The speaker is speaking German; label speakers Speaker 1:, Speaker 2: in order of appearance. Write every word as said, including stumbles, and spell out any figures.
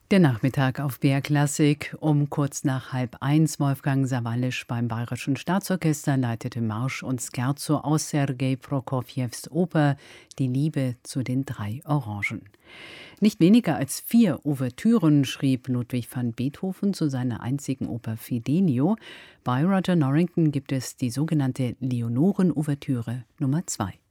Speaker 1: Der Nachmittag auf B R Klassik. Um kurz nach halb eins Wolfgang Sawallisch beim Bayerischen Staatsorchester leitete Marsch und Scherzo aus Sergei Prokofjews Oper Die Liebe zu den drei Orangen. Nicht weniger als vier Ouvertüren schrieb Ludwig van Beethoven zu seiner einzigen Oper Fidelio. Bei Roger Norrington gibt es die sogenannte Leonoren-Ouvertüre Nummer zwei.